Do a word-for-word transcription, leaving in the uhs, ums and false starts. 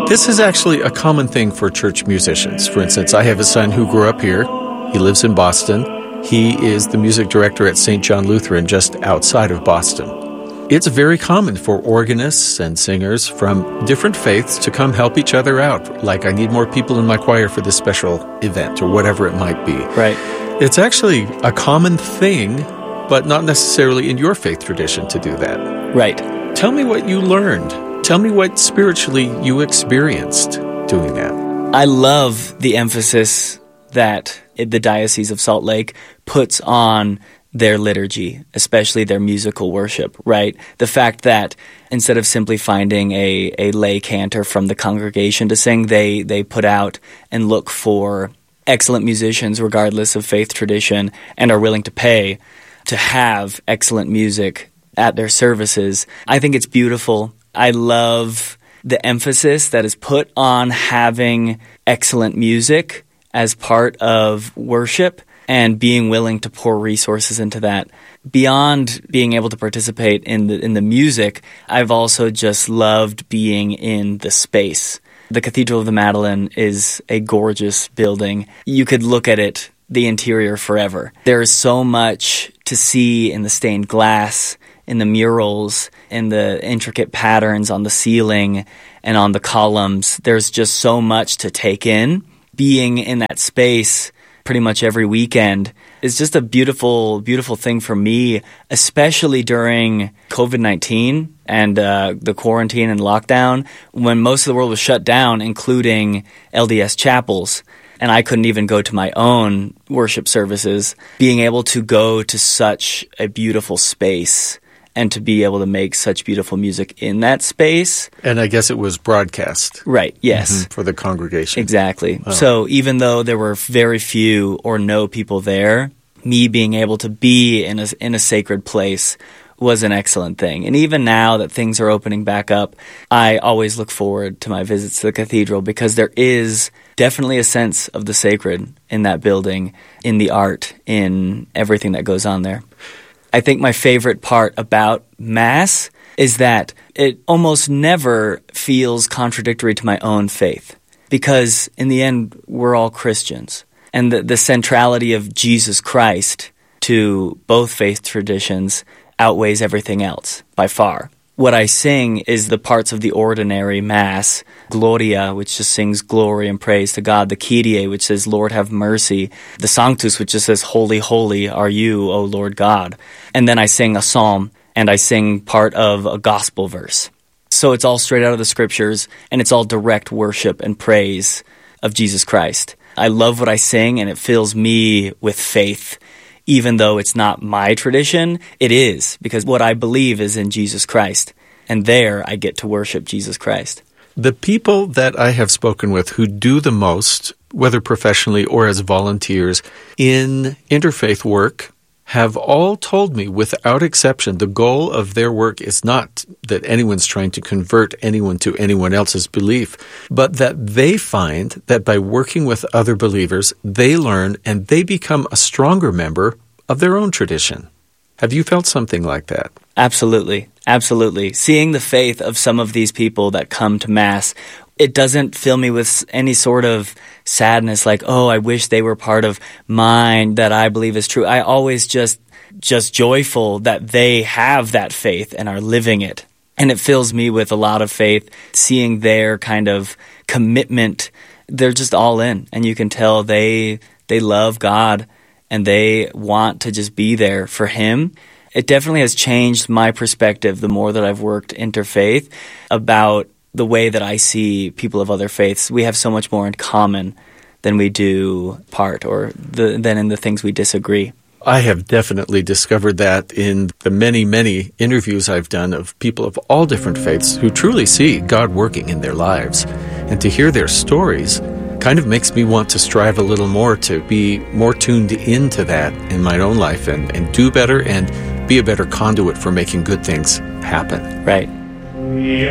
This is actually a common thing for church musicians. For instance, I have a son who grew up here. He lives in Boston. He is the music director at Saint John Lutheran just outside of Boston. It's very common for organists and singers from different faiths to come help each other out. Like, I need more people in my choir for this special event or whatever it might be. Right. It's actually a common thing, but not necessarily in your faith tradition to do that. Right. Tell me what you learned. Tell me what spiritually you experienced doing that. I love the emphasis that the Diocese of Salt Lake puts on their liturgy, especially their musical worship, right? The fact that instead of simply finding a, a lay cantor from the congregation to sing, they, they put out and look for excellent musicians regardless of faith tradition and are willing to pay to have excellent music at their services. I think it's beautiful. I love the emphasis that is put on having excellent music as part of worship and being willing to pour resources into that. Beyond being able to participate in the in the music, I've also just loved being in the space. The Cathedral of the Madeleine is a gorgeous building. You could look at it, the interior, forever. There is so much to see in the stained glass, in the murals, in the intricate patterns on the ceiling and on the columns. There's just so much to take in. Being in that space pretty much every weekend is just a beautiful, beautiful thing for me, especially during covid nineteen and uh, the quarantine and lockdown, when most of the world was shut down, including L D S chapels, and I couldn't even go to my own worship services. Being able to go to such a beautiful space and to be able to make such beautiful music in that space. And I guess it was broadcast. Right, yes. Mm-hmm, for the congregation. Exactly. Oh. So even though there were very few or no people there, me being able to be in a, in a sacred place was an excellent thing. And even now that things are opening back up, I always look forward to my visits to the cathedral because there is definitely a sense of the sacred in that building, in the art, in everything that goes on there. I think my favorite part about Mass is that it almost never feels contradictory to my own faith because in the end, we're all Christians. And the, the centrality of Jesus Christ to both faith traditions outweighs everything else by far. What I sing is the parts of the ordinary Mass, Gloria, which just sings glory and praise to God, the Kyrie, which says, Lord, have mercy, the Sanctus, which just says, holy, holy are you, O Lord God. And then I sing a psalm, and I sing part of a gospel verse. So it's all straight out of the scriptures, and it's all direct worship and praise of Jesus Christ. I love what I sing, and it fills me with faith. Even though it's not my tradition, it is, because what I believe is in Jesus Christ. And there I get to worship Jesus Christ. The people that I have spoken with who do the most, whether professionally or as volunteers, in interfaith work, have all told me without exception the goal of their work is not that anyone's trying to convert anyone to anyone else's belief, but that they find that by working with other believers, they learn and they become a stronger member of their own tradition. Have you felt something like that? Absolutely. Absolutely. Seeing the faith of some of these people that come to Mass, it doesn't fill me with any sort of sadness like, oh, I wish they were part of mine that I believe is true. I always just just joyful that they have that faith and are living it. And it fills me with a lot of faith, seeing their kind of commitment. They're just all in, and you can tell they they love God and they want to just be there for Him. It definitely has changed my perspective the more that I've worked interfaith about the way that I see people of other faiths. We have so much more in common than we do apart, or the, than in the things we disagree. I have definitely discovered that in the many, many interviews I've done of people of all different faiths who truly see God working in their lives. And to hear their stories kind of makes me want to strive a little more to be more tuned into that in my own life and, and do better and be a better conduit for making good things happen. Right.